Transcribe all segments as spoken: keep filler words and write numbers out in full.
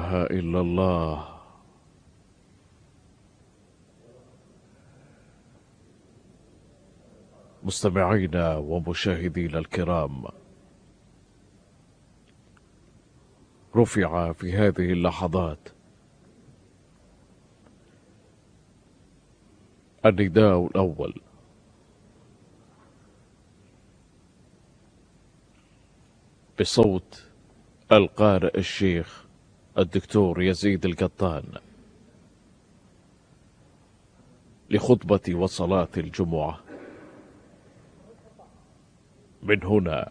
إله إلا الله. مستمعينا ومشاهدينا الكرام، رفع في هذه اللحظات النداء الأول بصوت القارئ الشيخ الدكتور يزيد القطان لخطبة وصلاة الجمعة من هنا،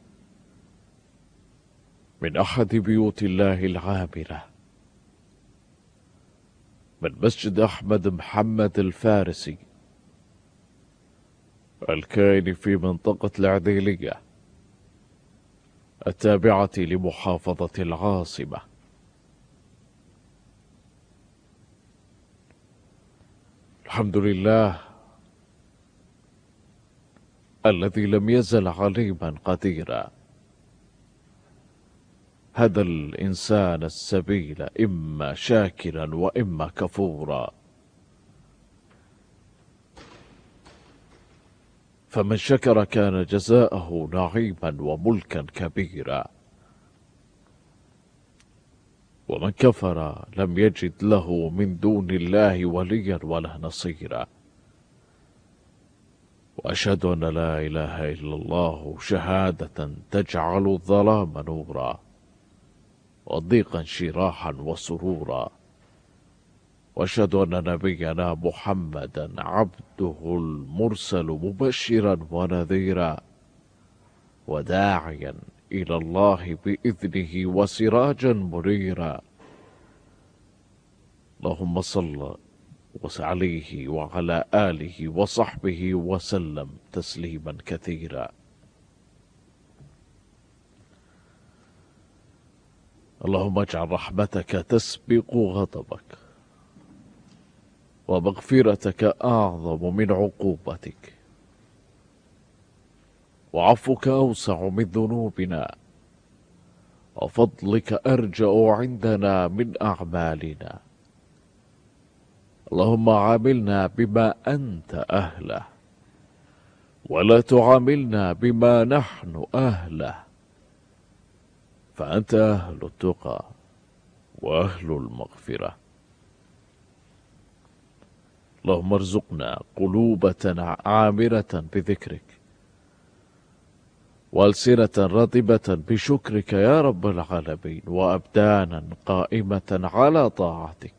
من أحد بيوت الله العامرة، من مسجد أحمد محمد الفارسي الكائن في منطقة العديلية التابعة لمحافظة العاصمة. الحمد لله الذي لم يزل عليما قديرا، هدى الإنسان السبيل إما شاكرا وإما كفورا، فمن شكر كان جزاءه نعيما وملكا كبيرا، ومن كفر لم يجد له من دون الله وليا ولا نصيرا. وأشهد أن لا إله إلا الله شهادة تجعل الظلام نورا والضيق انشراحا وسرورا. وأشهد أن نبينا محمدا عبده المرسل مبشرا ونذيرا وداعيا إلى الله بإذنه وسراجا منيرا. اللهم صل عليه وعلى آله وصحبه وسلم تسليما كثيرا. اللهم اجعل رحمتك تسبق غضبك، ومغفرتك أعظم من عقوبتك، وعفوك أوسع من ذنوبنا، وفضلك أرجأ عندنا من أعمالنا. اللهم عاملنا بما أنت أهله، ولا تعاملنا بما نحن أهله، فأنت أهل التقى وأهل المغفرة. اللهم ارزقنا قلوبة عامرة بذكرك، وألسنة رطبة بشكرك يا رب العالمين، وأبدانا قائمة على طاعتك.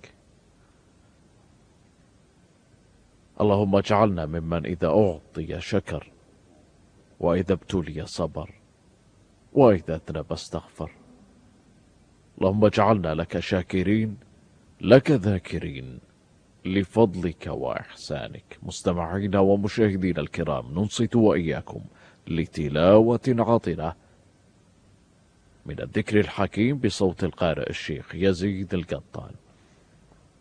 اللهم اجعلنا ممن إذا أعطي شكر، وإذا ابتلي صبر، وإذا أذنب استغفر. اللهم اجعلنا لك شاكرين، لك ذاكرين لفضلك وإحسانك. مستمعينا ومشاهدينا الكرام، ننصت وإياكم لتلاوة عطرة من الذكر الحكيم بصوت القارئ الشيخ يزيد القطان.